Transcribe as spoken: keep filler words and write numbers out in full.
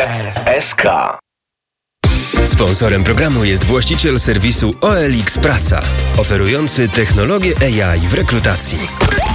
S K. Sponsorem programu jest właściciel serwisu O L X Praca, oferujący technologię A I w rekrutacji.